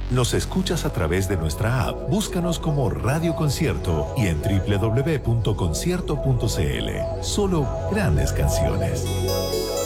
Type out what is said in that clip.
Nos escuchas a través de nuestra app. Búscanos como Radio Concierto y en www.concierto.cl. Solo grandes canciones.